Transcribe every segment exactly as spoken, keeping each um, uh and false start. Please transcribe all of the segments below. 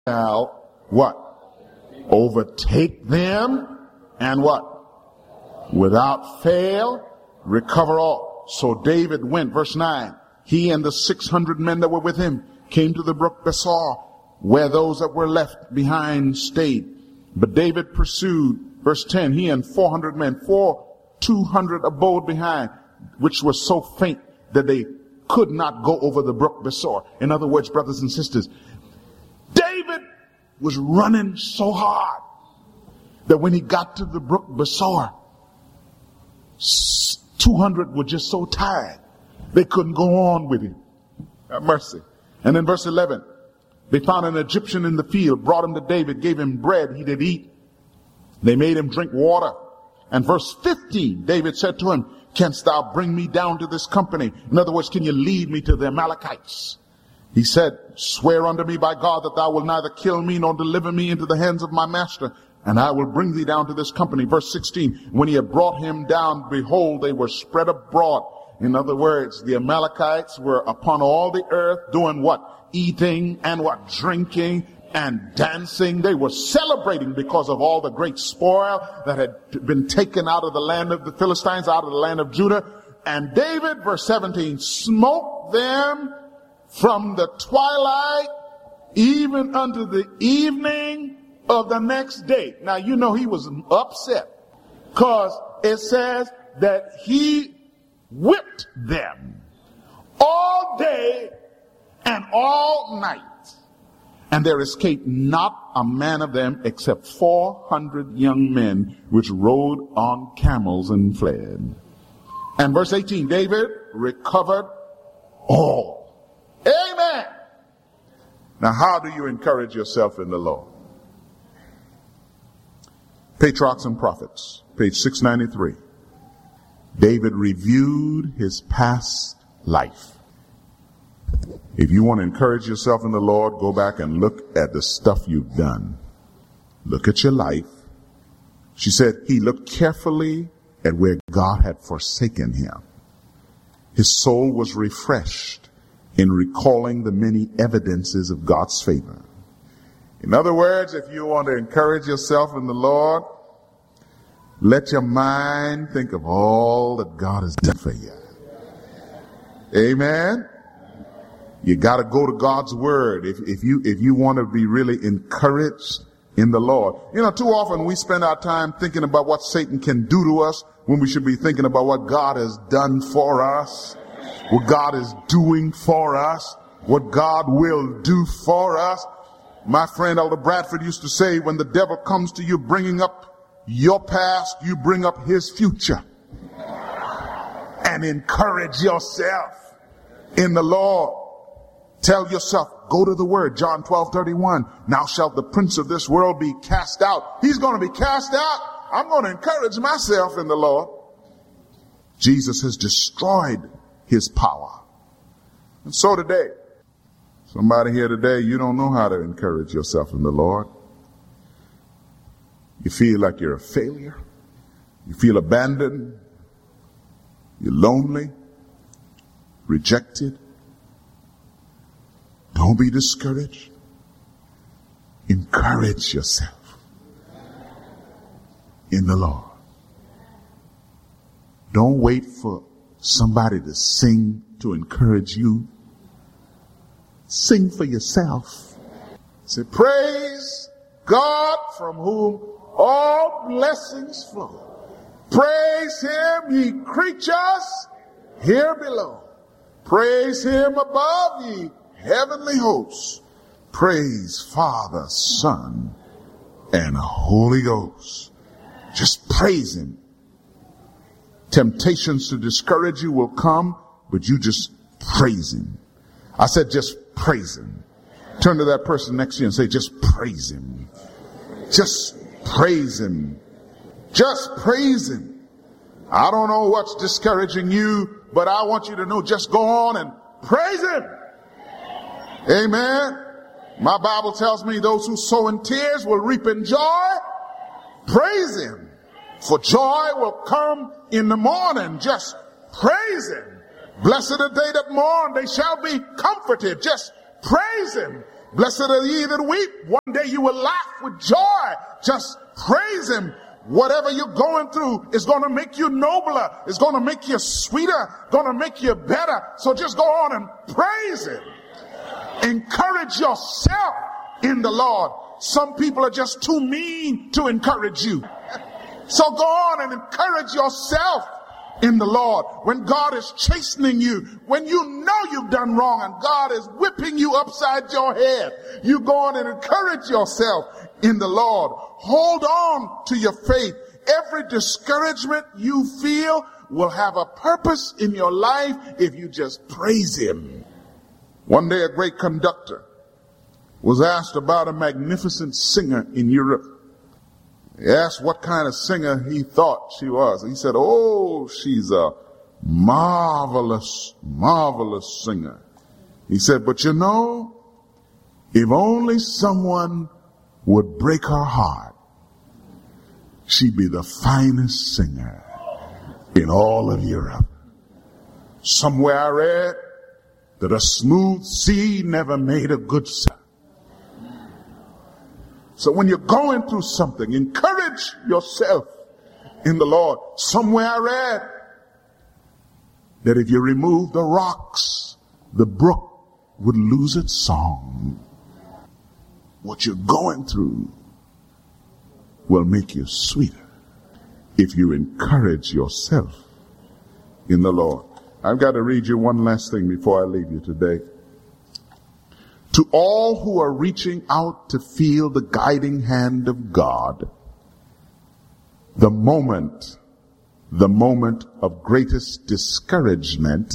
shall what? Overtake them and what? Without fail, recover all. So David went, verse nine, he and the six hundred men that were with him came to the brook Besor, where those that were left behind stayed. But David pursued, verse ten, he and four hundred men, four, two hundred abode behind, which were so faint that they could not go over the brook Besor. In other words, brothers and sisters, David was running so hard that when he got to the brook Besor, two hundred were just so tired they couldn't go on with him. Have mercy. And in verse eleven, they found an Egyptian in the field, brought him to David, gave him bread he did eat. They made him drink water. And verse fifteen, David said to him, canst thou bring me down to this company? In other words, can you lead me to the Amalekites? He said, swear unto me by God that thou wilt neither kill me nor deliver me into the hands of my master, and I will bring thee down to this company. Verse sixteen, when he had brought him down, behold, they were spread abroad. In other words, the Amalekites were upon all the earth doing what? Eating and what? Drinking and dancing. They were celebrating because of all the great spoil that had been taken out of the land of the Philistines, out of the land of Judah. And David, verse seventeen, smote them from the twilight even unto the evening of the next day. Now, you know he was upset because it says that he whipped them all day and all night. And there escaped not a man of them except four hundred young men which rode on camels and fled. And verse eighteen, David recovered all. Amen. Now, how do you encourage yourself in the Lord? Patriarchs and Prophets, page six ninety-three. David reviewed his past life. If you want to encourage yourself in the Lord, go back and look at the stuff you've done. Look at your life. She said he looked carefully at where God had forsaken him. His soul was refreshed in recalling the many evidences of God's favor. In other words, if you want to encourage yourself in the Lord, let your mind think of all that God has done for you. Amen. You got to go to God's word if, if you if you want to be really encouraged in the Lord. You know, too often we spend our time thinking about what Satan can do to us when we should be thinking about what God has done for us, what God is doing for us, what God will do for us. My friend Elder Bradford used to say, when the devil comes to you bringing up your past, you bring up his future. And encourage yourself in the Lord. Tell yourself, go to the word, John twelve thirty-one. Now shall the prince of this world be cast out. He's going to be cast out. I'm going to encourage myself in the Lord. Jesus has destroyed his power. And so today, somebody here today, you don't know how to encourage yourself in the Lord. You feel like you're a failure. You feel abandoned. You're lonely, rejected. Don't be discouraged. Encourage yourself in the Lord. Don't wait for somebody to sing to encourage you. Sing for yourself. Say, praise God from whom all blessings flow. Praise him, ye creatures here below. Praise him above, ye heavenly hosts. Praise Father, Son, and Holy Ghost. Just praise him. Temptations to discourage you will come, but you just praise him. I said just praise him. Turn to that person next to you and say, just praise him. Just praise him. Just praise him. I don't know what's discouraging you, but I want you to know, just go on and praise him. Amen. My Bible tells me those who sow in tears will reap in joy. Praise him. For joy will come in the morning. Just praise him. Blessed are they that mourn, they shall be comforted. Just praise him. Blessed are ye that weep. One day you will laugh with joy. Just praise him. Whatever you're going through is going to make you nobler. It's going to make you sweeter. Going to make you better. So just go on and praise him. Encourage yourself in the Lord. Some people are just too mean to encourage you. So go on and encourage yourself in the Lord. When God is chastening you, when you know you've done wrong and God is whipping you upside your head, you go on and encourage yourself in the Lord. Hold on to your faith. Every discouragement you feel will have a purpose in your life if you just praise him. One day a great conductor was asked about a magnificent singer in Europe. He asked what kind of singer he thought she was. He said, oh, she's a marvelous, marvelous singer. He said, but you know, if only someone would break her heart, she'd be the finest singer in all of Europe. Somewhere I read that a smooth sea never made a good sailor. So when you're going through something, encourage yourself in the Lord. Somewhere I read that if you remove the rocks, the brook would lose its song. What you're going through will make you sweeter if you encourage yourself in the Lord. I've got to read you one last thing before I leave you today. To all who are reaching out to feel the guiding hand of God, the moment, the moment of greatest discouragement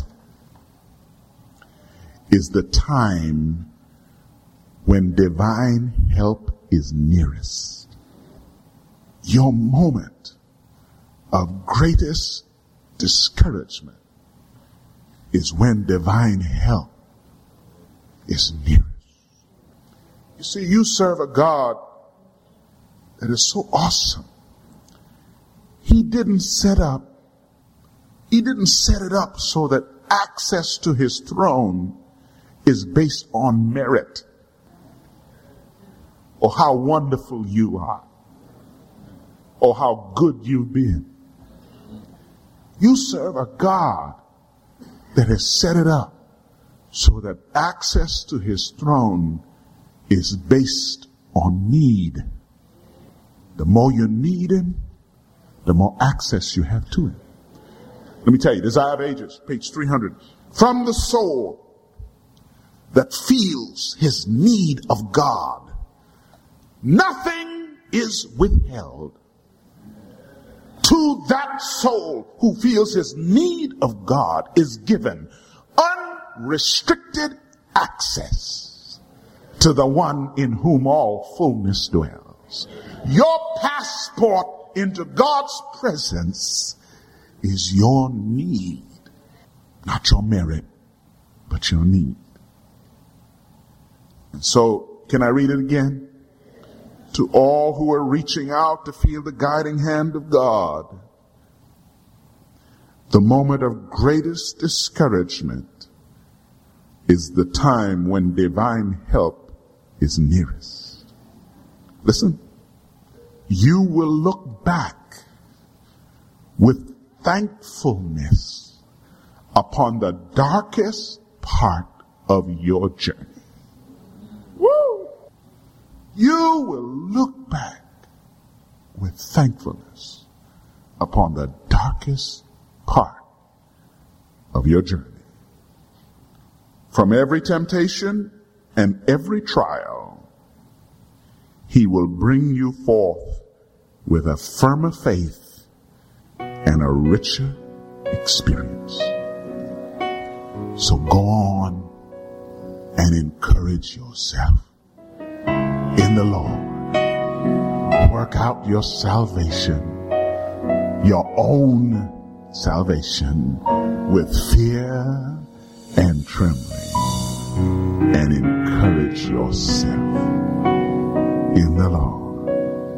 is the time when divine help is nearest. Your moment of greatest discouragement is when divine help is nearest. You see, you serve a God that is so awesome. He didn't set up, he didn't set it up so that access to his throne is based on merit or how wonderful you are or how good you've been. You serve a God that has set it up so that access to his throne is based on need. The more you need him, the more access you have to him. Let me tell you, Desire of Ages, page three hundred. From the soul that feels his need of God, nothing is withheld. To that soul who feels his need of God is given unrestricted access to the one in whom all fullness dwells. Your passport into God's presence is your need, not your merit, but your need. And so, can I read it again? To all who are reaching out to feel the guiding hand of God, the moment of greatest discouragement is the time when divine help is nearest. Listen, you will look back with thankfulness upon the darkest part of your journey. Woo! You will look back with thankfulness upon the darkest part of your journey. From every temptation and every trial, he will bring you forth with a firmer faith and a richer experience. So go on and encourage yourself in the Lord. Work out your salvation, your own salvation, with fear and trembling, and encourage yourself in the Lord.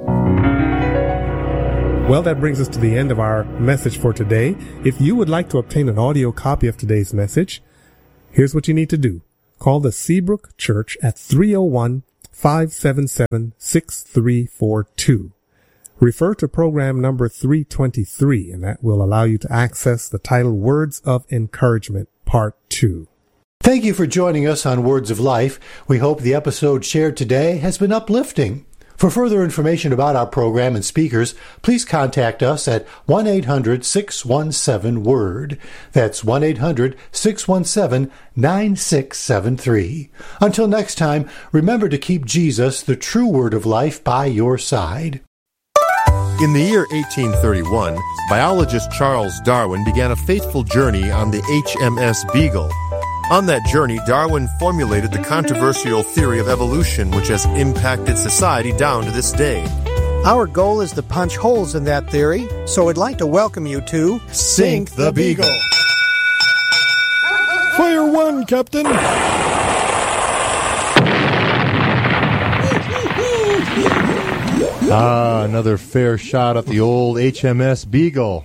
Well, that brings us to the end of our message for today. If you would like to obtain an audio copy of today's message, here's what you need to do. call the Seabrook Church at three oh one, five seven seven, six three four two. Refer to program number three twenty-three, and that will allow you to access the title Words of Encouragement, Part two. Thank you for joining us on Words of Life. We hope the episode shared today has been uplifting. For further information about our program and speakers, please contact us at one eight hundred, six one seven, WORD. That's one eight hundred, six one seven, nine six seven three. Until next time, remember to keep Jesus, the true Word of Life, by your side. In the year eighteen thirty-one, biologist Charles Darwin began a fateful journey on the H M S Beagle. On that journey, Darwin formulated the controversial theory of evolution, which has impacted society down to this day. Our goal is to punch holes in that theory, so I'd like to welcome you to Sink the Beagle. Fire one, Captain! Ah, another fair shot at the old H M S Beagle.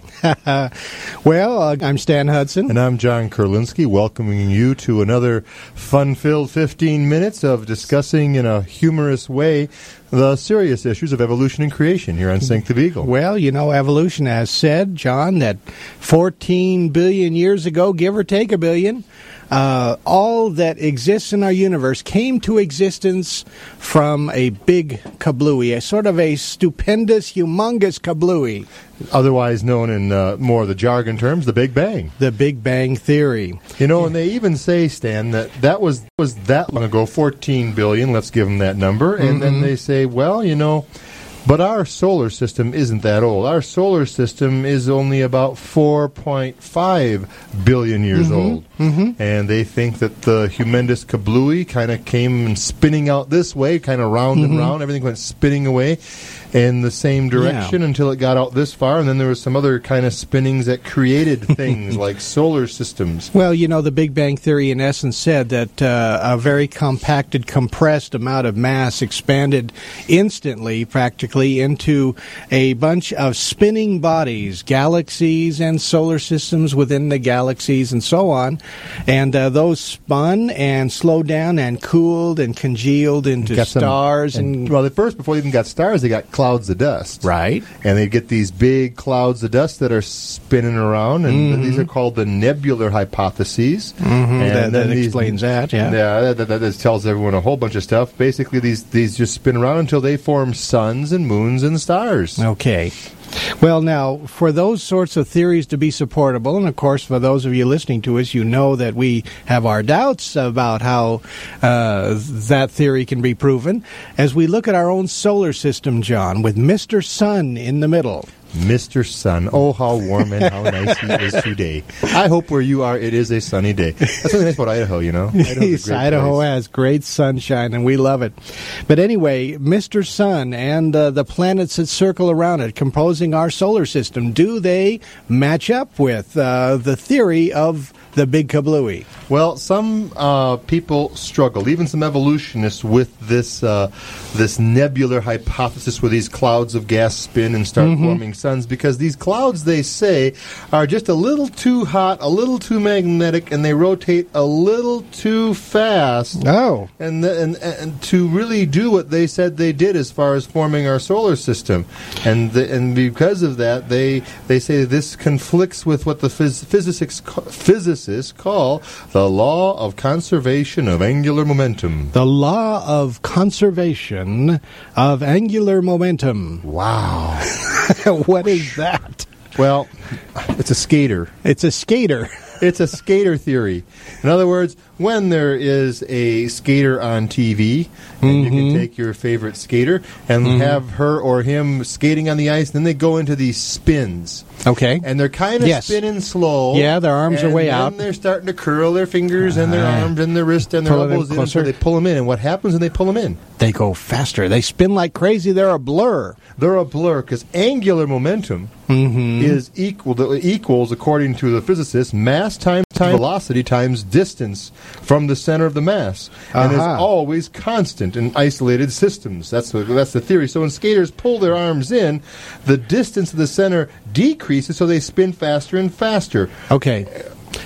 Well, uh, I'm Stan Hudson. And I'm John Kurlinski, welcoming you to another fun-filled fifteen minutes of discussing in a humorous way the serious issues of evolution and creation here on Sink the Beagle. Well, you know, evolution has said, John, that fourteen billion years ago, give or take a billion, Uh, all that exists in our universe came to existence from a big kablooey, a sort of a stupendous, humongous kablooey. Otherwise known in uh, more of the jargon terms, the Big Bang. The Big Bang Theory. You know, and they even say, Stan, that that was, was that long ago, fourteen billion, let's give them that number, and mm-hmm. then they say, well, you know, but our solar system isn't that old. Our solar system is only about four point five billion years mm-hmm. old. Mm-hmm. And they think that the humongous kablooey kind of came spinning out this way, kind of round mm-hmm. and round. Everything went spinning away in the same direction yeah. until it got out this far. And then there was some other kind of spinnings that created things like solar systems. Well, you know, the Big Bang Theory in essence said that uh, a very compacted, compressed amount of mass expanded instantly, practically, into a bunch of spinning bodies, galaxies and solar systems within the galaxies and so on. And uh, those spun and slowed down and cooled and congealed into got stars. Some, and, and well, at first, before they even got stars, they got clouds of dust. Right. And they'd get these big clouds of dust that are spinning around, and mm-hmm. these are called the nebular hypotheses. Mm-hmm. And that then that these, explains that, yeah. Yeah, that, that, that tells everyone a whole bunch of stuff. Basically, these, these just spin around until they form suns and moons and stars. Okay. Well, now, for those sorts of theories to be supportable, and of course, for those of you listening to us, you know that we have our doubts about how uh, that theory can be proven, as we look at our own solar system, John, with Mister Sun in the middle. Mister Sun. Oh, how warm and how nice he is today. I hope where you are, it is a sunny day. That's something nice about Idaho, you know? Yes, Idaho place. Has great sunshine, and we love it. But anyway, Mister Sun and uh, the planets that circle around it, composing our solar system, do they match up with uh, the theory of the Big Kablooey? Well, some uh, people struggle, even some evolutionists, with this uh, this nebular hypothesis where these clouds of gas spin and start mm-hmm. forming suns, because these clouds, they say, are just a little too hot, a little too magnetic, and they rotate a little too fast. Oh. And, the, and, and to really do what they said they did as far as forming our solar system. And the, and because of that, they they say this conflicts with what the phys- physicists, physicists call the law of conservation of angular momentum. The law of conservation of angular momentum. Wow. What is that? Well, it's a skater. It's a skater. It's a skater theory. In other words, when there is a skater on T V, and mm-hmm. you can take your favorite skater and mm-hmm. have her or him skating on the ice, and then they go into these spins. Okay. And they're kind of yes. spinning slow. Yeah, their arms are way and out. And they're starting to curl their fingers and their uh, arms and their wrist and their elbows in, so they pull them in. And what happens when they pull them in? They go faster. They spin like crazy. They're a blur. They're a blur because angular momentum mm-hmm. is equal to, equals, according to the physicists, mass times time velocity times distance from the center of the mass, and uh-huh. is always constant in isolated systems. That's the, that's the theory. So when skaters pull their arms in, the distance to the center decreases, so they spin faster and faster. Okay.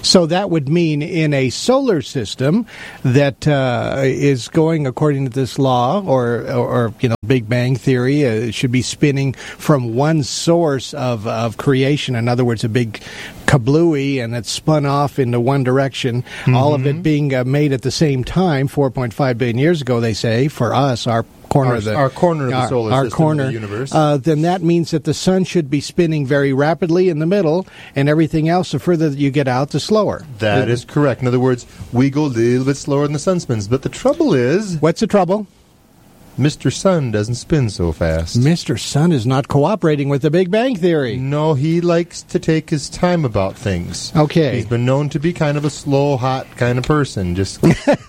So that would mean in a solar system that uh, is going according to this law, or, or, or you know, Big Bang Theory, uh, it should be spinning from one source of, of creation. In other words, a big kablooey, and it's spun off into one direction, mm-hmm. all of it being uh, made at the same time, four point five billion years ago, they say, for us, our corner our, of the our corner of the our, solar our system corner, of the universe. Uh, then that means that the sun should be spinning very rapidly in the middle, and everything else, the further that you get out, the slower. That uh, is correct. In other words, we go a little bit slower than the sun spins. But the trouble is... What's the trouble? Mister Sun doesn't spin so fast. Mister Sun is not cooperating with the Big Bang Theory. No, he likes to take his time about things. Okay. He's been known to be kind of a slow, hot kind of person. Just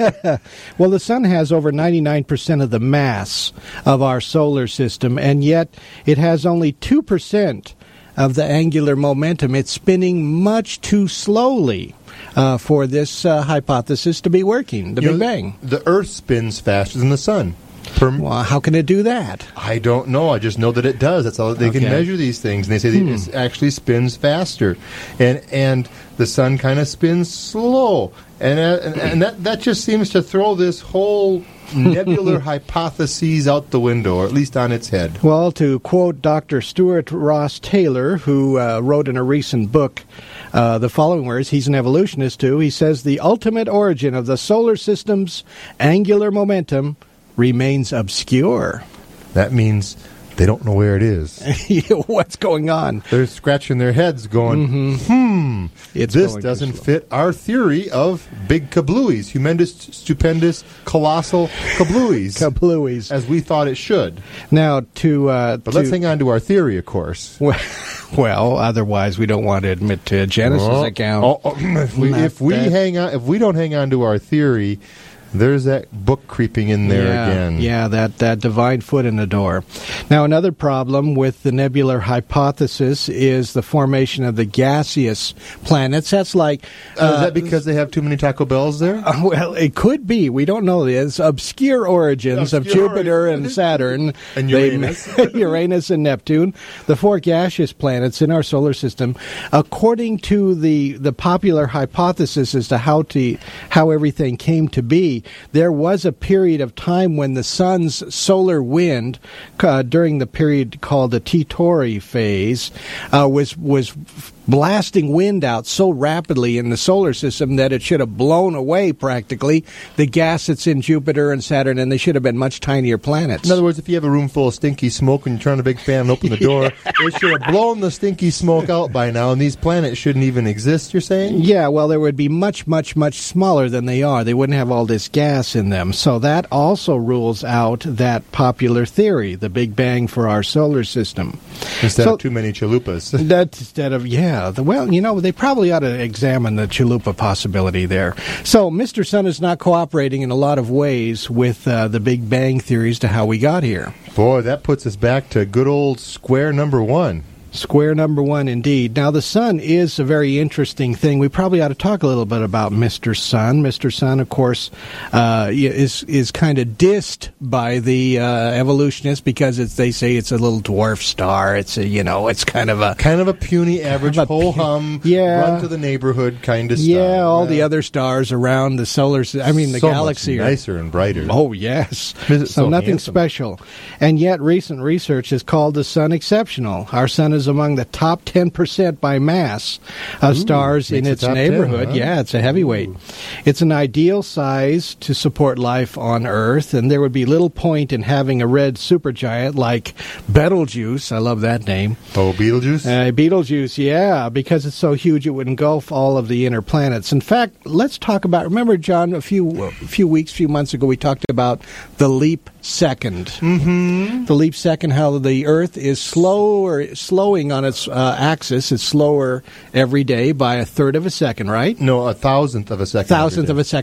Well, the sun has over ninety-nine percent of the mass of our solar system, and yet it has only two percent of the angular momentum. It's spinning much too slowly uh, for this uh, hypothesis to be working, the you Big know, Bang. The Earth spins faster than the sun. Per Well, how can it do that? I don't know. I just know that it does. That's how they Okay. can measure these things. And they say Hmm. that it actually spins faster. And and the sun kind of spins slow. And, uh, and and that, that just seems to throw this whole nebular hypotheses out the window, or at least on its head. Well, to quote Doctor Stuart Ross Taylor, who uh, wrote in a recent book uh, the following words, he's an evolutionist too, he says, the ultimate origin of the solar system's angular momentum remains obscure. That means they don't know where it is. What's going on? They're scratching their heads going, Mm-hmm. hmm, It's this going too doesn't slow. fit our theory of big kablooies, humongous, stupendous, colossal kablooies, Kablooies. as we thought it should. Now, to... Uh, But to let's hang on to our theory, of course. well, well, otherwise we don't want to admit to Genesis Oh, account. oh, oh, if we, Not if we that- hang on, if we don't hang on to our theory, there's that book creeping in there yeah, again. Yeah, that, that divine foot in the door. Now, another problem with the nebular hypothesis is the formation of the gaseous planets. That's like... Uh, is that because they have too many Taco Bells there? Uh, well, it could be. We don't know this. Obscure origins Obscure of Jupiter origins. and Saturn. And They- Uranus. Uranus and Neptune, the four gaseous planets in our solar system. According to the, the popular hypothesis as to how to how everything came to be, there was a period of time when the sun's solar wind, uh, during the period called the T-Tauri phase, uh, was was blasting wind out so rapidly in the solar system that it should have blown away practically the gas that's in Jupiter and Saturn, and they should have been much tinier planets. In other words, if you have a room full of stinky smoke and you turn on a big fan and open the door, it should have blown the stinky smoke out by now, and these planets shouldn't even exist, you're saying? Yeah, well, they would be much, much, much smaller than they are. They wouldn't have all this gas in them. So that also rules out that popular theory, the Big Bang for our solar system. Instead So- of too many chalupas. That instead of, yeah, the, well, you know, they probably ought to examine the chalupa possibility there. So Mister Sun is not cooperating in a lot of ways with uh, the Big Bang theories to how we got here. Boy, that puts us back to good old square number one. Square number one, indeed. Now, the sun is a very interesting thing. We probably ought to talk a little bit about Mister Sun. Mister Sun, of course, uh, is is kind of dissed by the uh, evolutionists because it's, they say it's a little dwarf star. It's a, you know, it's kind of a Kind of a puny, average, Kind of a ho pu- hum, Yeah. run to the neighborhood kind of stuff. yeah. All the other stars around the solar, sy- I mean, the so galaxy much are nicer and brighter. Oh, yes. Is it So, so nothing handsome? special. And yet, recent research has called the sun exceptional. Our sun is among the top ten percent by mass of Ooh, stars in makes its the top ten, neighborhood. huh? Yeah, it's a heavyweight. It's an ideal size to support life on Earth, and there would be little point in having a red supergiant like Betelgeuse. I love that name. Oh, Beetlejuice? Uh, Betelgeuse, yeah, because it's so huge it would engulf all of the inner planets. In fact, let's talk about, remember, John, a few a few weeks, few months ago, we talked about the leap second. Mm-hmm. The leap second, how the Earth is slow or slowing on its uh, axis. It's slower every day by a third of a second, right? no, a thousandth of a second. Thousandth every of day. a second.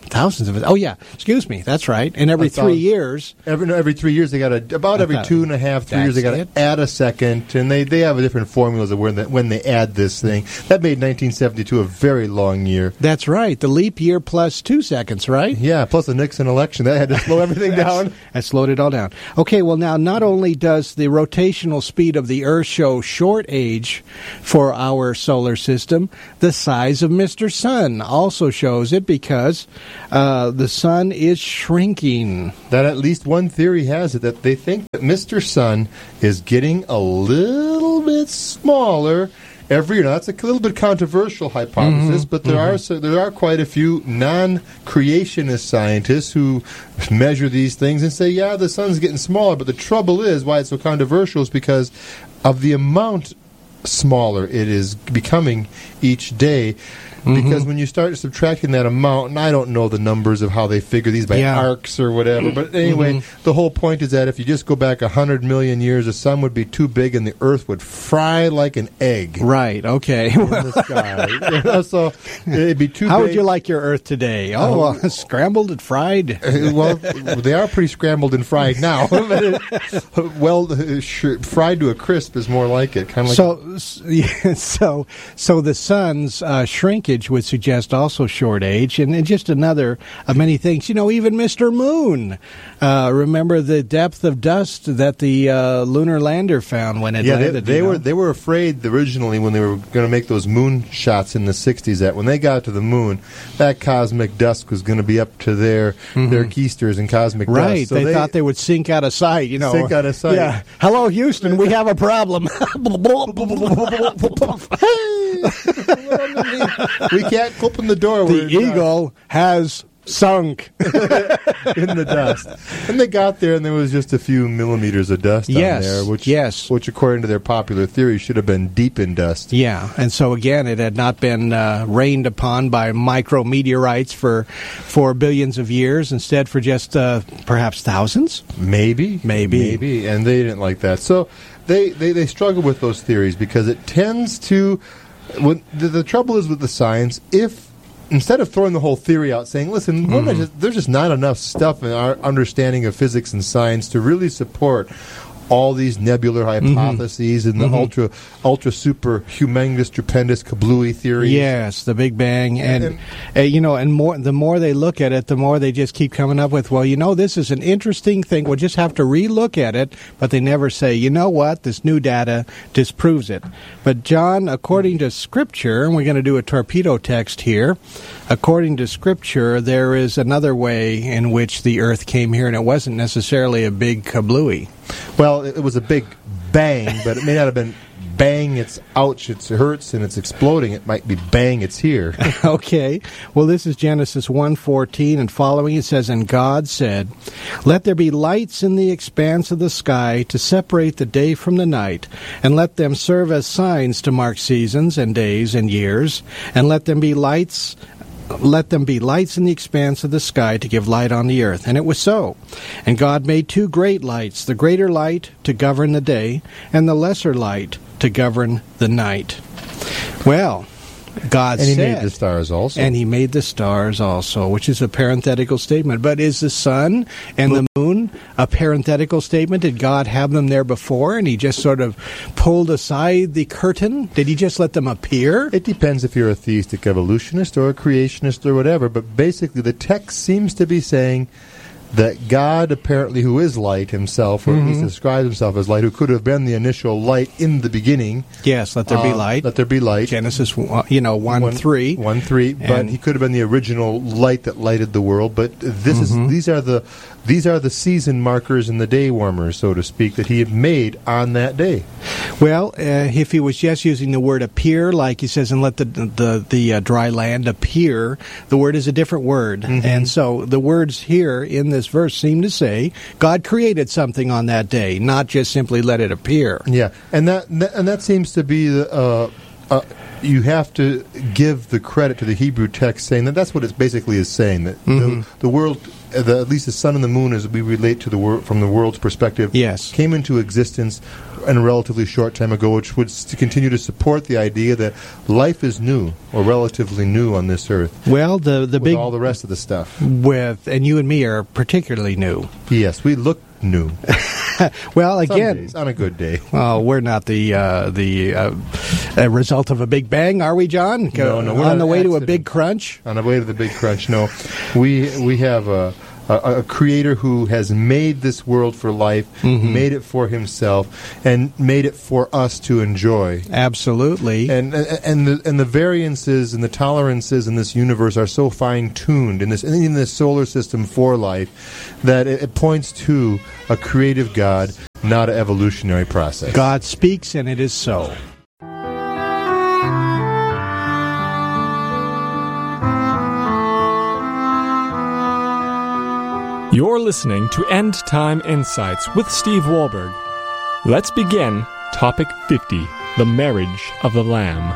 thousands of it. Oh, yeah. Excuse me. That's right. And every three years. Every no, every three years, they got to, about every two and a half, three years, they got to add a second. And they, they have a different formulas of when, the, when they add this thing. That made nineteen seventy-two a very long year. That's right. The leap year plus two seconds, right? Yeah, plus the Nixon election. That had to slow everything down. That slowed it all down. Okay, well, now, not only does the rotational speed of the Earth show short age for our solar system, the size of Mister Sun also shows it because uh, the Sun is shrinking. That at least one theory has it, that they think that Mister Sun is getting a little bit smaller every year. Now, that's a little bit controversial hypothesis, mm-hmm. but there mm-hmm. are so, there are quite a few non-creationist scientists who measure these things and say, yeah, the sun's getting smaller. But the trouble is, why it's so controversial is because of the amount smaller it is becoming each day. Because mm-hmm. when you start subtracting that amount, and I don't know the numbers of how they figure these by yeah. arcs or whatever, but anyway, mm-hmm. the whole point is that if you just go back one hundred million years, the sun would be too big and the earth would fry like an egg. Right, okay. In the sky. You know, so it'd be too How big. would you like your earth today? Oh, uh, uh, scrambled and fried? Well, they are pretty scrambled and fried now. Well, uh, sh- fried to a crisp is more like it. Kind of like so, yeah, so, so the sun's uh, shrinkage would suggest also short age, and, and just another of many things. You know, even Mister Moon. Uh, remember the depth of dust that the uh, lunar lander found when it yeah, landed? They, they you know? were they were afraid originally when they were going to make those moon shots in the sixties that when they got to the moon, that cosmic dust was going to be up to their mm-hmm. their keisters in cosmic right. dust. So they, they thought they would sink out of sight. You know, sink out of sight. Yeah. Hello, Houston. We have a problem. We can't open the door. The eagle has sunk in the dust. And they got there, and there was just a few millimeters of dust yes, on there, which, yes. which, according to their popular theory, should have been deep in dust. Yeah, and so again, it had not been uh, rained upon by micrometeorites for for billions of years, instead for just uh, perhaps thousands? Maybe. Maybe. Maybe, and they didn't like that. So they, they, they struggle with those theories because it tends to... When the, the trouble is with the science, if instead of throwing the whole theory out, saying, listen, mm-hmm. just, there's just not enough stuff in our understanding of physics and science to really support all these nebular hypotheses mm-hmm. and the mm-hmm. ultra, ultra, super, humongous, stupendous, kablooey theories. Yes, the Big Bang, and, and uh, you know, and more. The more they look at it, the more they just keep coming up with, well, you know, this is an interesting thing. We'll just have to relook at it, but they never say, you know what, this new data disproves it. But John, according to Scripture, and we're going to do a torpedo text here. According to Scripture, there is another way in which the Earth came here, and it wasn't necessarily a big kablooey. Well, it was a big bang, but it may not have been bang, it's ouch, it hurts, and it's exploding. It might be bang, it's here. Okay. Well, this is Genesis one fourteen and following. It says, and God said, let there be lights in the expanse of the sky to separate the day from the night, and let them serve as signs to mark seasons and days and years, and let them be lights... Let them be lights in the expanse of the sky to give light on the earth. And it was so. And God made two great lights, the greater light to govern the day, and the lesser light to govern the night. Well, God and he said, made the stars also. And he made the stars also, which is a parenthetical statement. But is the sun and the moon a parenthetical statement? Did God have them there before, and he just sort of pulled aside the curtain? Did he just let them appear? It depends if you're a theistic evolutionist or a creationist or whatever, but basically the text seems to be saying that God, apparently, who is light himself, or mm-hmm. at least describes himself as light, who could have been the initial light in the beginning. Yes, let there be uh, light. Let there be light. Genesis, you know, one, one three. One, three. But he could have been the original light that lighted the world. But this mm-hmm. is these are the these are the season markers and the day warmers, so to speak, that he had made on that day. Well, uh, if he was just using the word appear, like he says, and let the the, the uh, dry land appear, the word is a different word. Mm-hmm. And so the words here in this verse seem to say God created something on that day, not just simply let it appear. Yeah, and that, and that seems to be the... Uh, uh, you have to give the credit to the Hebrew text saying that that's what it basically is saying, that mm-hmm. the, the world the, at least the sun and the moon, as we relate to the wor- from the world's perspective, yes. came into existence in a relatively short time ago, which would to continue to support the idea that life is new or relatively new on this earth. Well, the the with big all the rest of the stuff with and you and me are particularly new. Yes, we look new. Well, Some again, days, on a good day. Well, we're not the uh, the uh, uh, result of a big bang, are we, John? No, no, we're on not the an way to a accident. big crunch. On the way to the big crunch, no. We we have a, a, a creator who has made this world for life, Mm-hmm. made it for himself, and made it for us to enjoy. Absolutely. And and and the and the variances and the tolerances in this universe are so fine tuned in this in this solar system for life that it, it points to a creative God, not an evolutionary process. God speaks, and it is so. You're listening to End Time Insights with Steve Wahlberg. Let's begin Topic fifty, The Marriage of the Lamb.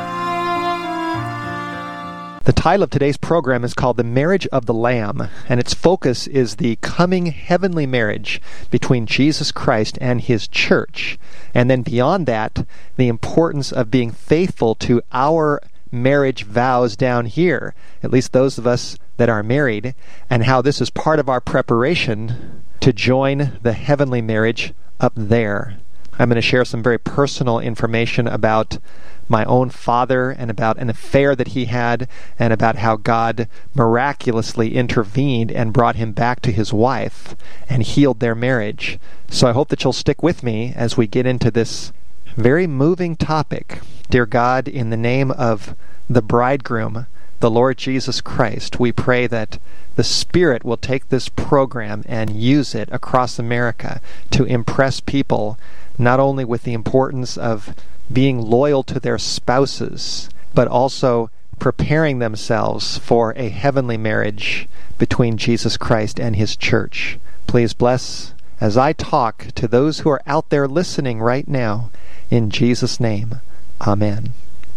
The title of today's program is called The Marriage of the Lamb, and its focus is the coming heavenly marriage between Jesus Christ and His church. And then beyond that, the importance of being faithful to our marriage vows down here, at least those of us that are married, and how this is part of our preparation to join the heavenly marriage up there. I'm going to share some very personal information about my own father and about an affair that he had and about how God miraculously intervened and brought him back to his wife and healed their marriage. So I hope that you'll stick with me as we get into this very moving topic. Dear God, in the name of the bridegroom, the Lord Jesus Christ, we pray that the Spirit will take this program and use it across America to impress people not only with the importance of being loyal to their spouses, but also preparing themselves for a heavenly marriage between Jesus Christ and His church. Please bless as I talk to those who are out there listening right now. In Jesus' name, amen.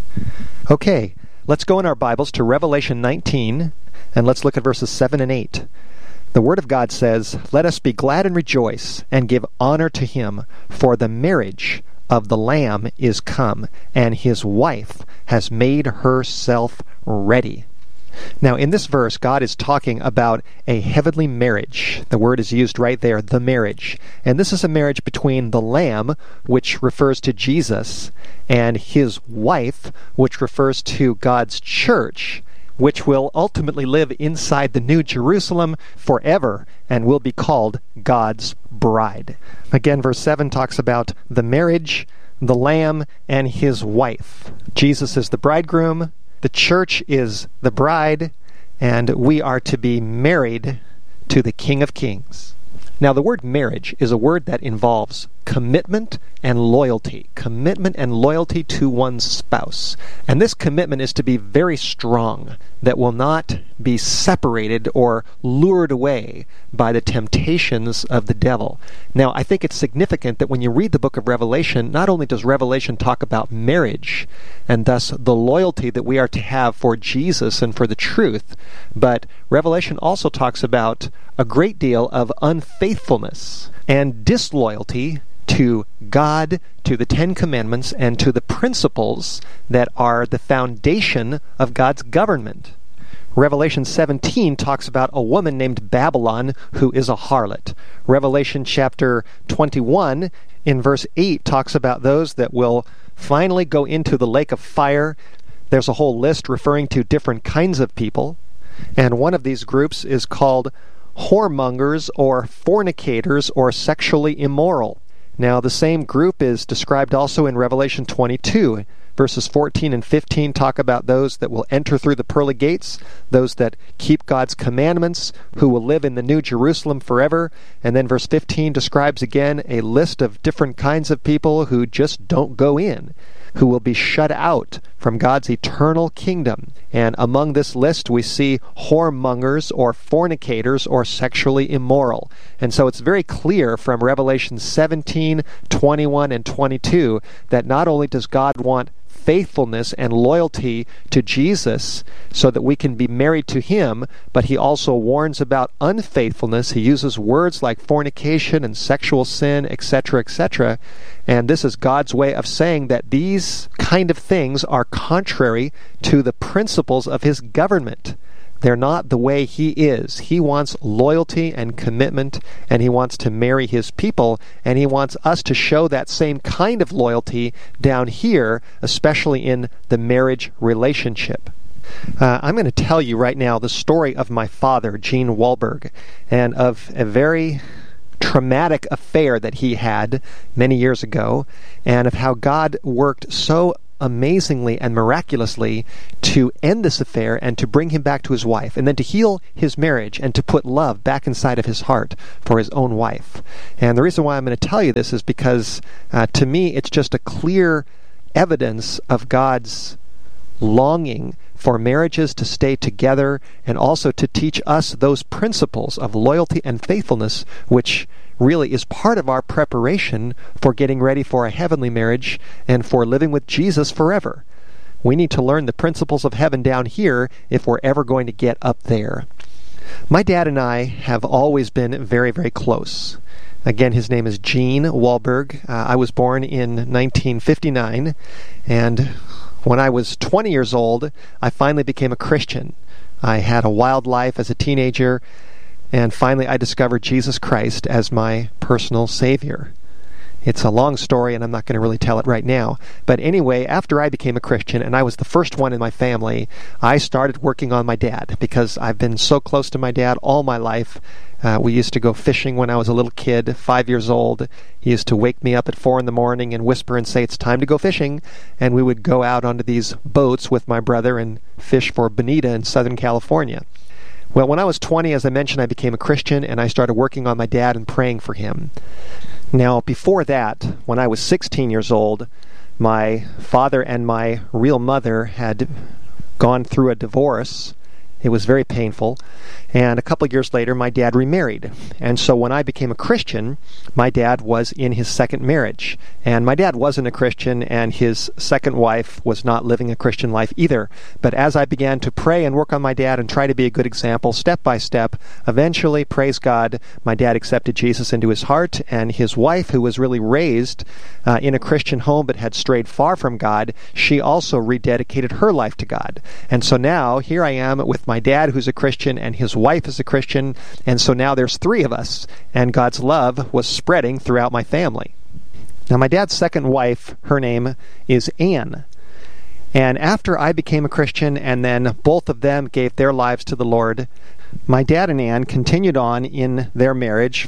Okay, let's go in our Bibles to Revelation nineteen, and let's look at verses seven and eight. The Word of God says, "Let us be glad and rejoice, and give honor to Him, for the marriage of the Lamb is come, and His wife has made herself ready." Now, in this verse, God is talking about a heavenly marriage. The word is used right there, the marriage. And this is a marriage between the Lamb, which refers to Jesus, and His wife, which refers to God's church, which will ultimately live inside the New Jerusalem forever and will be called God's bride. Again, verse seven talks about the marriage, the Lamb, and His wife. Jesus is the bridegroom, the church is the bride, and we are to be married to the King of Kings. Now, the word marriage is a word that involves commitment and loyalty. Commitment and loyalty to one's spouse. And this commitment is to be very strong, that will not be separated or lured away by the temptations of the devil. Now, I think it's significant that when you read the book of Revelation, not only does Revelation talk about marriage, and thus the loyalty that we are to have for Jesus and for the truth, but Revelation also talks about a great deal of unfaithfulness and disloyalty to God, to the Ten Commandments, and to the principles that are the foundation of God's government. Revelation seventeen talks about a woman named Babylon who is a harlot. Revelation chapter twenty-one in verse eight talks about those that will finally go into the lake of fire. There's a whole list referring to different kinds of people, and one of these groups is called whoremongers or fornicators or sexually immoral. Now, the same group is described also in Revelation twenty-two. Verses fourteen and fifteen talk about those that will enter through the pearly gates, those that keep God's commandments, who will live in the New Jerusalem forever. And then verse fifteen describes again a list of different kinds of people who just don't go in, who will be shut out from God's eternal kingdom. And among this list we see whoremongers or fornicators or sexually immoral. And so it's very clear from Revelation seventeen, twenty-one, and twenty-two that not only does God want faithfulness and loyalty to Jesus so that we can be married to him, but he also warns about unfaithfulness. He uses words like fornication and sexual sin, et cetera, et cetera. And this is God's way of saying that these kind of things are contrary to the principles of his government. They're not the way he is. He wants loyalty and commitment, and he wants to marry his people, and he wants us to show that same kind of loyalty down here, especially in the marriage relationship. Uh, I'm going to tell you right now the story of my father, Gene Wahlberg, and of a very traumatic affair that he had many years ago, and of how God worked so amazingly and miraculously to end this affair and to bring him back to his wife, and then to heal his marriage and to put love back inside of his heart for his own wife. And the reason why I'm going to tell you this is because uh, to me it's just a clear evidence of God's longing for marriages to stay together, and also to teach us those principles of loyalty and faithfulness, which really is part of our preparation for getting ready for a heavenly marriage and for living with Jesus forever. We need to learn the principles of heaven down here if we're ever going to get up there. My dad and I have always been very, very close. Again, his name is Gene Wahlberg. Uh, I was born in nineteen fifty-nine, and when I was twenty years old, I finally became a Christian. I had a wild life as a teenager, and finally I discovered Jesus Christ as my personal Savior. It's a long story, and I'm not going to really tell it right now. But anyway, after I became a Christian, and I was the first one in my family, I started working on my dad, because I've been so close to my dad all my life. Uh, we used to go fishing when I was a little kid, five years old. He used to wake me up at four in the morning and whisper and say, "It's time to go fishing." And we would go out onto these boats with my brother and fish for bonita in Southern California. Well, when I was twenty, as I mentioned, I became a Christian, and I started working on my dad and praying for him. Now, before that, when I was sixteen years old, my father and my real mother had gone through a divorce. It was very painful. And a couple of years later, my dad remarried. And so when I became a Christian, my dad was in his second marriage. And my dad wasn't a Christian, and his second wife was not living a Christian life either. But as I began to pray and work on my dad and try to be a good example, step by step, eventually, praise God, my dad accepted Jesus into his heart, and his wife, who was really raised uh, in a Christian home but had strayed far from God, she also rededicated her life to God. And so now, here I am with my dad, who's a Christian, and his wife is a Christian, and so now there's three of us, and God's love was spreading throughout my family. Now, my dad's second wife, her name is Anne. And after I became a Christian, and then both of them gave their lives to the Lord, my dad and Anne continued on in their marriage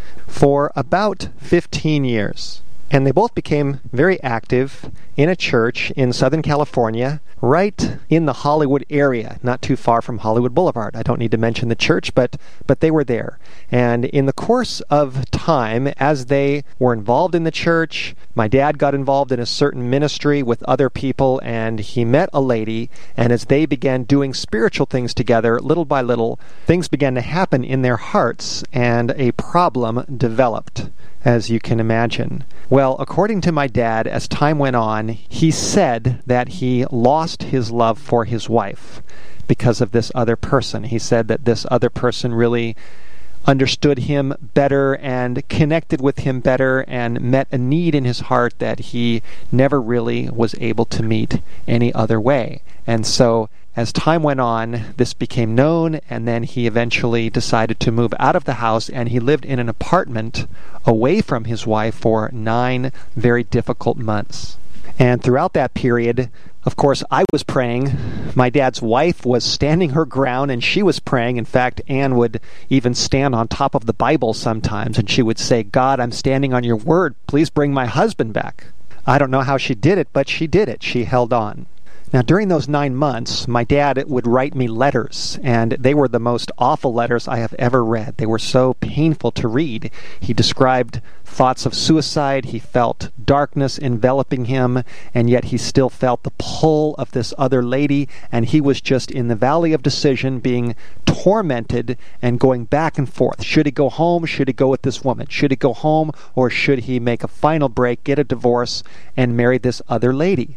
for about fifteen years. And they both became very active in a church in Southern California, right in the Hollywood area, not too far from Hollywood Boulevard. I don't need to mention the church, but but they were there. And in the course of time, as they were involved in the church, my dad got involved in a certain ministry with other people, and he met a lady, and as they began doing spiritual things together, little by little, things began to happen in their hearts, and a problem developed, as you can imagine. Well, according to my dad, as time went on, he said that he lost his love for his wife because of this other person. He said that this other person really understood him better and connected with him better and met a need in his heart that he never really was able to meet any other way. And so as time went on, this became known, and then he eventually decided to move out of the house, and he lived in an apartment away from his wife for nine very difficult months. And throughout that period, of course, I was praying. My dad's wife was standing her ground, and she was praying. In fact, Anne would even stand on top of the Bible sometimes, and she would say, "God, I'm standing on your word. Please bring my husband back." I don't know how she did it, but she did it. She held on. Now, during those nine months, my dad would write me letters, and they were the most awful letters I have ever read. They were so painful to read. He described thoughts of suicide. He felt darkness enveloping him, and yet he still felt the pull of this other lady, and he was just in the valley of decision, being tormented and going back and forth. Should he go home? Should he go with this woman? Should he go home, or should he make a final break, get a divorce, and marry this other lady?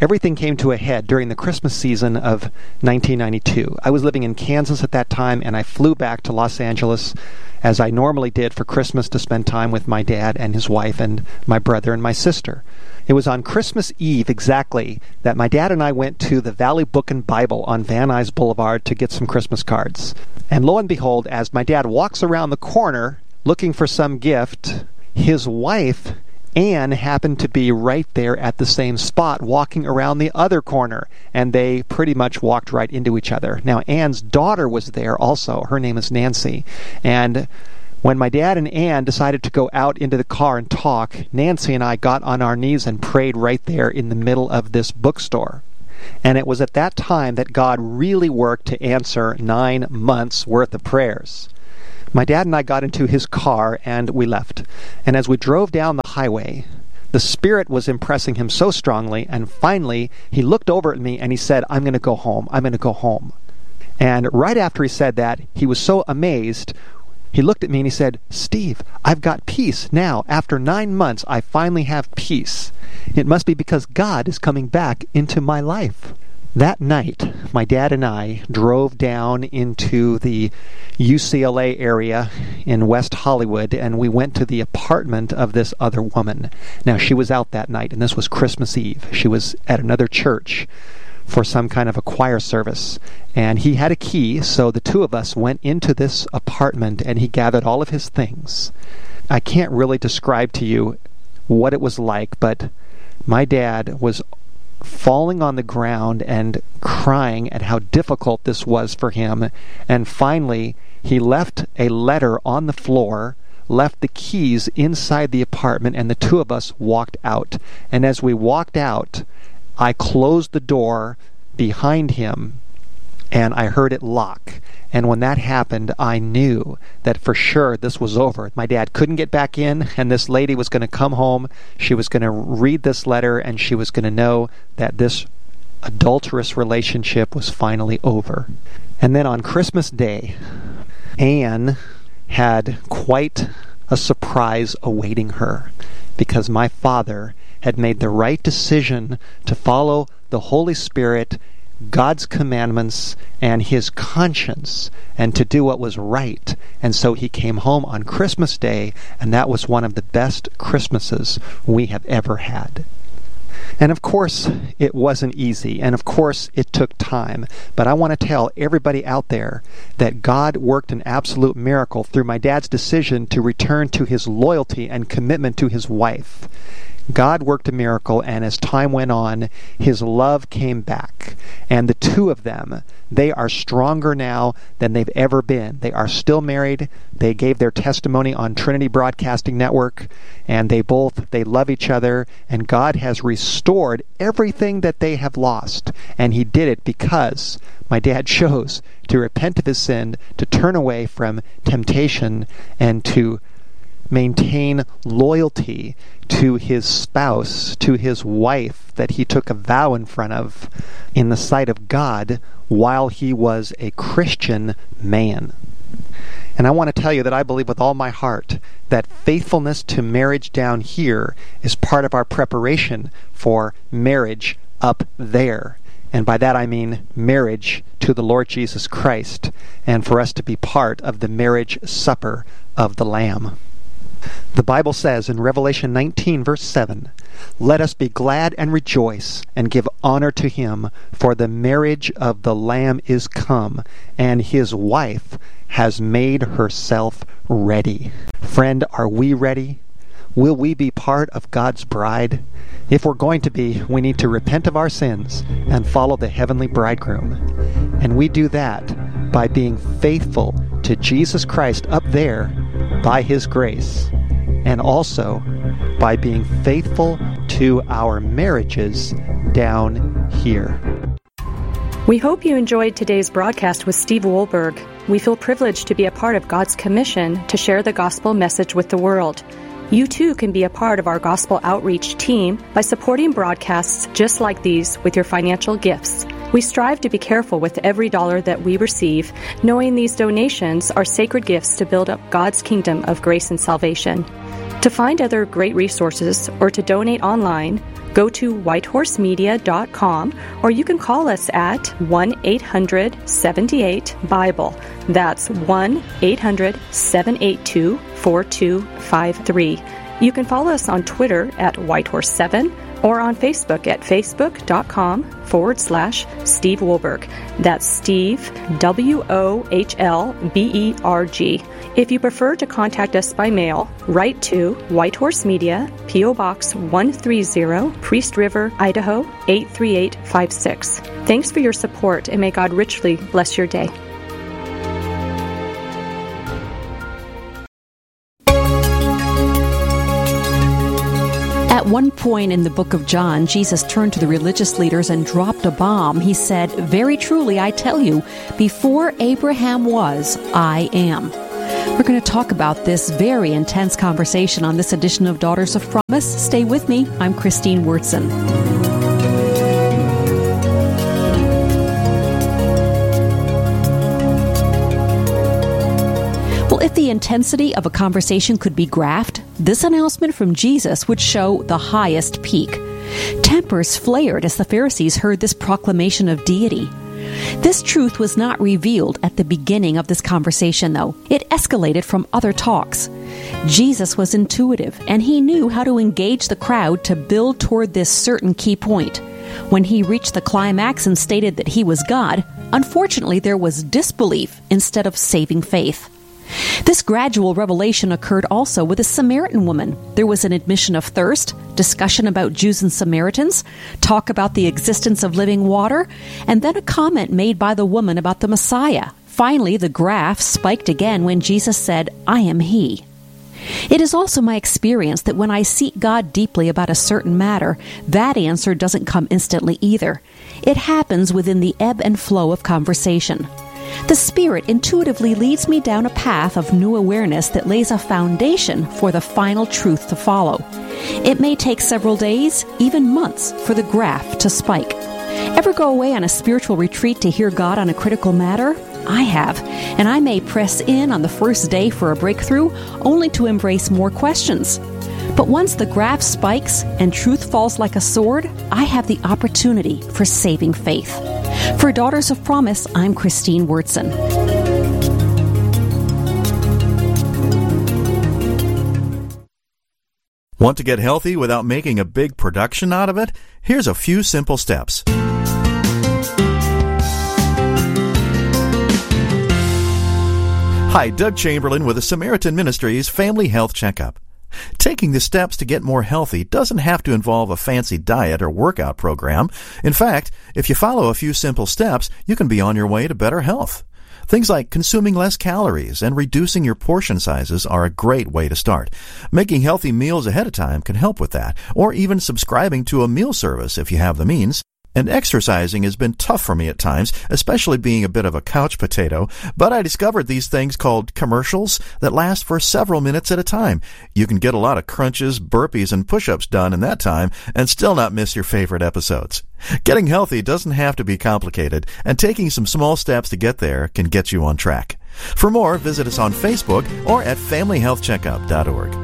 everything came to a head during the Christmas season of nineteen ninety-two. I was living in Kansas at that time, and I flew back to Los Angeles, as I normally did for Christmas, to spend time with my dad and his wife and my brother and my sister. It was on Christmas Eve exactly that my dad and I went to the Valley Book and Bible on Van Nuys Boulevard to get some Christmas cards. And lo and behold, as my dad walks around the corner looking for some gift, his wife, Anne, happened to be right there at the same spot walking around the other corner, and they pretty much walked right into each other. Now, Anne's daughter was there also. Her name is Nancy. And when my dad and Anne decided to go out into the car and talk, Nancy and I got on our knees and prayed right there in the middle of this bookstore. And it was at that time that God really worked to answer nine months' worth of prayers. My dad and I got into his car and we left. And as we drove down the highway, the Spirit was impressing him so strongly, and finally he looked over at me and he said, "I'm going to go home. I'm going to go home." And right after he said that, he was so amazed. He looked at me and he said, "Steve, I've got peace now. After nine months, I finally have peace. It must be because God is coming back into my life." That night, my dad and I drove down into the U C L A area in West Hollywood, and we went to the apartment of this other woman. Now, she was out that night, and this was Christmas Eve. She was at another church for some kind of a choir service, and he had a key, so the two of us went into this apartment, and he gathered all of his things. I can't really describe to you what it was like, but my dad was falling on the ground and crying at how difficult this was for him, and finally he left a letter on the floor, left the keys inside the apartment, and the two of us walked out. And as we walked out, I closed the door behind him, and I heard it lock. And when that happened, I knew that for sure this was over. My dad couldn't get back in, and this lady was going to come home. She was going to read this letter, and she was going to know that this adulterous relationship was finally over. And then on Christmas Day, Anne had quite a surprise awaiting her, because my father had made the right decision to follow the Holy Spirit, God's commandments, and his conscience, and to do what was right. And so he came home on Christmas Day, and that was one of the best Christmases we have ever had. And of course, it wasn't easy, and of course, it took time. But I want to tell everybody out there that God worked an absolute miracle through my dad's decision to return to his loyalty and commitment to his wife. God worked a miracle, and as time went on, his love came back. And the two of them, they are stronger now than they've ever been. They are still married. They gave their testimony on Trinity Broadcasting Network, and they both, they love each other, and God has restored everything that they have lost. And he did it because my dad chose to repent of his sin, to turn away from temptation, and to maintain loyalty to his spouse, to his wife that he took a vow in front of in the sight of God while he was a Christian man. And I want to tell you that I believe with all my heart that faithfulness to marriage down here is part of our preparation for marriage up there. And by that I mean marriage to the Lord Jesus Christ, and for us to be part of the marriage supper of the Lamb. The Bible says in Revelation nineteen, verse seven, "Let us be glad and rejoice and give honor to him, for the marriage of the Lamb is come, and his wife has made herself ready." Friend, are we ready? Will we be part of God's bride? If we're going to be, we need to repent of our sins and follow the heavenly bridegroom. And we do that by being faithful to Jesus Christ up there by his grace, and also by being faithful to our marriages down here. We hope you enjoyed today's broadcast with Steve Wohlberg. We feel privileged to be a part of God's commission to share the gospel message with the world. You too can be a part of our gospel outreach team by supporting broadcasts just like these with your financial gifts. We strive to be careful with every dollar that we receive, knowing these donations are sacred gifts to build up God's kingdom of grace and salvation. To find other great resources or to donate online, go to whitehorse media dot com, or you can call us at one eight hundred seven eight Bible. That's one eight hundred seven eight two four two five three. You can follow us on Twitter at whitehorse seven or on Facebook at facebook.com forward slash Steve Wohlberg. That's Steve, W O H L B E R G. If you prefer to contact us by mail, write to Whitehorse Media, P O Box one thirty, Priest River, Idaho eight three eight five six. Thanks for your support, and may God richly bless your day. At one point in the book of John, Jesus turned to the religious leaders and dropped a bomb. He said, "Very truly, I tell you, before Abraham was, I am." We're going to talk about this very intense conversation on this edition of Daughters of Promise. Stay with me. I'm Christine Wurtson. Well, if the intensity of a conversation could be graphed, this announcement from Jesus would show the highest peak. Tempers flared as the Pharisees heard this proclamation of deity. This truth was not revealed at the beginning of this conversation, though. It escalated from other talks. Jesus was intuitive, and he knew how to engage the crowd to build toward this certain key point. When he reached the climax and stated that he was God, unfortunately there was disbelief instead of saving faith. This gradual revelation occurred also with a Samaritan woman. There was an admission of thirst, discussion about Jews and Samaritans, talk about the existence of living water, and then a comment made by the woman about the Messiah. Finally, the graph spiked again when Jesus said, "I am He." It is also my experience that when I seek God deeply about a certain matter, that answer doesn't come instantly either. It happens within the ebb and flow of conversation. The Spirit intuitively leads me down a path of new awareness that lays a foundation for the final truth to follow. It may take several days, even months, for the graph to spike. Ever go away on a spiritual retreat to hear God on a critical matter? I have, and I may press in on the first day for a breakthrough, only to embrace more questions. But once the graph spikes and truth falls like a sword, I have the opportunity for saving faith. For Daughters of Promise, I'm Christine Wurtson. Want to get healthy without making a big production out of it? Here's a few simple steps. Hi, Doug Chamberlain with the Samaritan Ministries Family Health Checkup. Taking the steps to get more healthy doesn't have to involve a fancy diet or workout program. In fact, if you follow a few simple steps, you can be on your way to better health. Things like consuming less calories and reducing your portion sizes are a great way to start. Making healthy meals ahead of time can help with that, or even subscribing to a meal service if you have the means. And exercising has been tough for me at times, especially being a bit of a couch potato, but I discovered these things called commercials that last for several minutes at a time. You can get a lot of crunches, burpees, and push-ups done in that time and still not miss your favorite episodes. Getting healthy doesn't have to be complicated, and taking some small steps to get there can get you on track. For more, visit us on Facebook or at family health checkup dot org.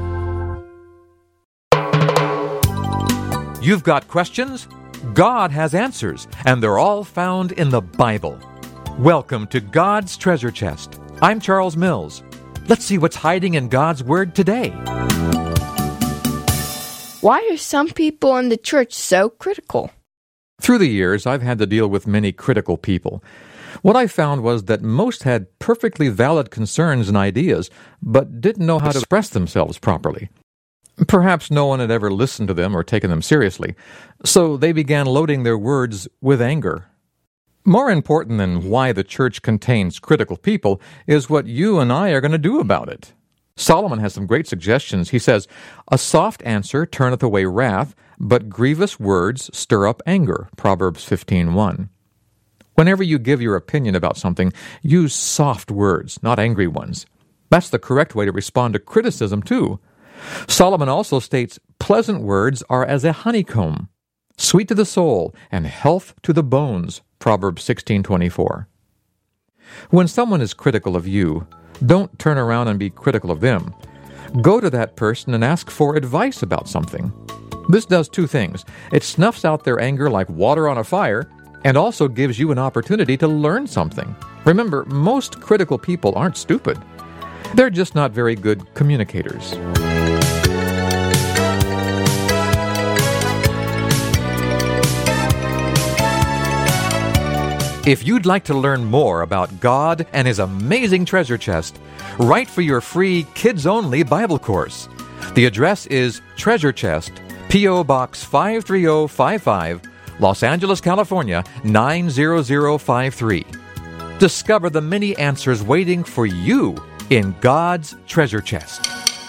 You've got questions? God has answers, and they're all found in the Bible. Welcome to God's Treasure Chest. I'm Charles Mills. Let's see what's hiding in God's Word today. Why are some people in the church so critical? Through the years, I've had to deal with many critical people. What I found was that most had perfectly valid concerns and ideas, but didn't know how to express themselves properly. Perhaps no one had ever listened to them or taken them seriously, so they began loading their words with anger. More important than why the church contains critical people is what you and I are going to do about it. Solomon has some great suggestions. He says, "A soft answer turneth away wrath, but grievous words stir up anger." Proverbs fifteen one. Whenever you give your opinion about something, use soft words, not angry ones. That's the correct way to respond to criticism, too. Solomon also states, "Pleasant words are as a honeycomb, sweet to the soul, and health to the bones." Proverbs sixteen twenty-four. When someone is critical of you, don't turn around and be critical of them. Go to that person and ask for advice about something. This does two things. It snuffs out their anger like water on a fire, and also gives you an opportunity to learn something. Remember, most critical people aren't stupid. They're just not very good communicators. If you'd like to learn more about God and His amazing treasure chest, write for your free kids-only Bible course. The address is Treasure Chest, P O. Box five three zero five five, Los Angeles, California, nine zero zero five three. Discover the many answers waiting for you in God's treasure chest.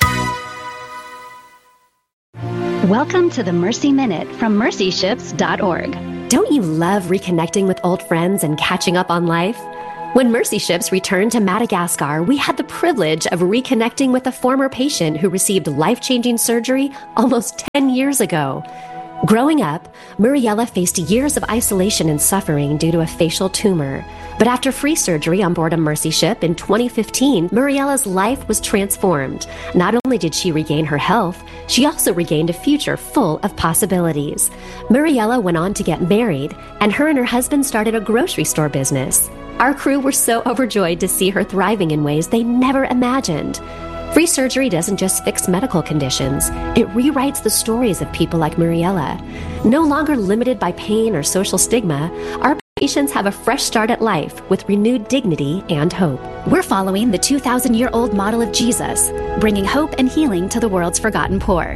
Welcome to the Mercy Minute from mercy ships dot org. Don't you love reconnecting with old friends and catching up on life? When Mercy Ships returned to Madagascar, we had the privilege of reconnecting with a former patient who received life-changing surgery almost ten years ago. Growing up, Muriella faced years of isolation and suffering due to a facial tumor. But after free surgery on board a Mercy ship in twenty fifteen, Muriella's life was transformed. Not only did she regain her health, she also regained a future full of possibilities. Muriella went on to get married, and her and her husband started a grocery store business. Our crew were so overjoyed to see her thriving in ways they never imagined. Free surgery doesn't just fix medical conditions, it rewrites the stories of people like Muriella. No longer limited by pain or social stigma, our patients have a fresh start at life with renewed dignity and hope. We're following the two thousand year old model of Jesus, bringing hope and healing to the world's forgotten poor.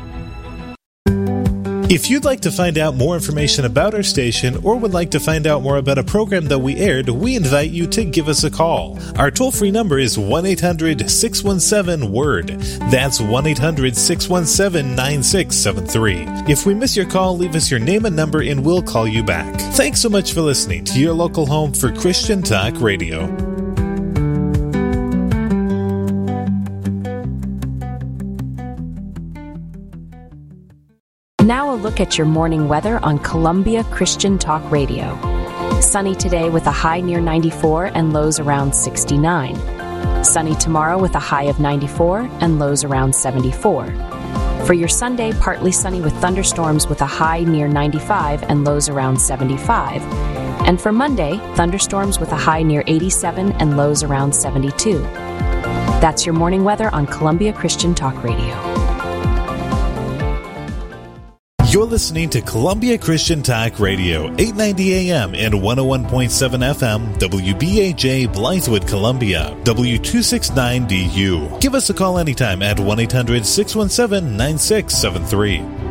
If you'd like to find out more information about our station or would like to find out more about a program that we aired, we invite you to give us a call. Our toll-free number is one eight hundred six one seven word. That's one eight hundred six one seven nine six seven three. If we miss your call, leave us your name and number and we'll call you back. Thanks so much for listening to your local home for Christian Talk Radio. Now a look at your morning weather on Columbia Christian Talk Radio. Sunny today with a high near ninety-four and lows around sixty-nine. Sunny tomorrow with a high of ninety-four and lows around seventy-four. For your Sunday, partly sunny with thunderstorms with a high near ninety-five and lows around seventy-five. And for Monday, thunderstorms with a high near eighty-seven and lows around seventy-two. That's your morning weather on Columbia Christian Talk Radio. You're listening to Columbia Christian Talk Radio, eight ninety A M and one oh one point seven F M, W B A J, Blythewood, Columbia, W two sixty-nine D U. Give us a call anytime at one eight hundred six one seven nine six seven three.